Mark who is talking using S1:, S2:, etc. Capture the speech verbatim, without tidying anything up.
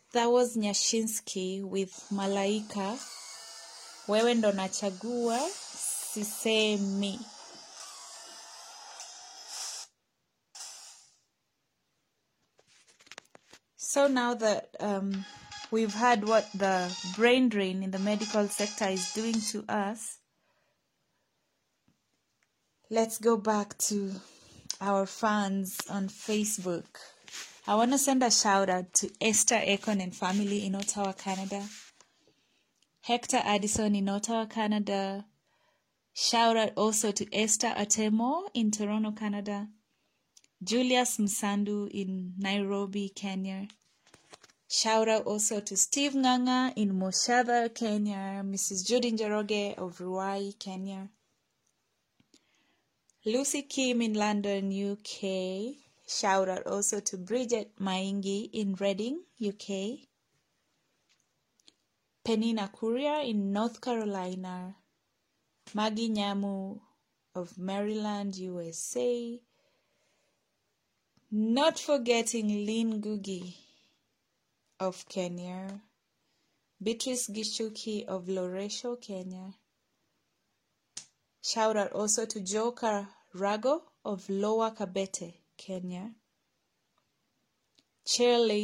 S1: That was Nyashinsky with Malaika. Wewe ndo nachagua, sisemi. So now that um, we've heard what the brain drain in the medical sector is doing to us, let's go back to our fans on Facebook. I want to send a shout out to Esther Akon and family in Ottawa, Canada. Hector Addison in Ottawa, Canada. Shout out also to Esther Atemo in Toronto, Canada. Julius Msandu in Nairobi, Kenya. Shout out also to Steve Nganga in Moshadha, Kenya. Missus Judy Njoroge of Ruai, Kenya. Lucy Kim in London, U K. Shout out also to Bridget Maingi in Reading, U K. Penina Courier in North Carolina. Maggie Nyamu of Maryland, U S A. Not forgetting Lynn Gugi of Kenya. Beatrice Gishuki of Loresho, Kenya. Shout out also to Joe Karago of Lower Kabete, Kenya. Cheerleader